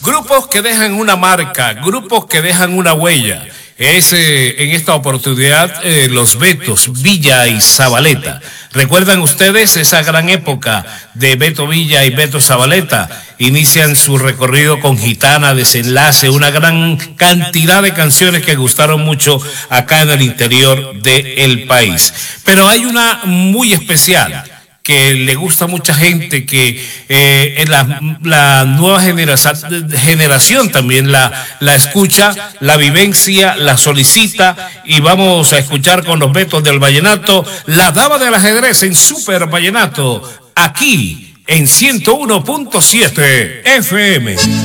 Grupos que dejan una marca, grupos que dejan una huella. Es en esta oportunidad los Betos, Villa y Zabaleta. ¿Recuerdan ustedes esa gran época de Beto Villa y Beto Zabaleta? Inician su recorrido con Gitana, Desenlace, una gran cantidad de canciones que gustaron mucho acá en el interior del país. Pero hay una muy especial que le gusta a mucha gente, que la nueva generación también la escucha, la vivencia, la solicita, y vamos a escuchar con los Betos del Vallenato, la dama del ajedrez en Super Vallenato, aquí en 101.7 FM.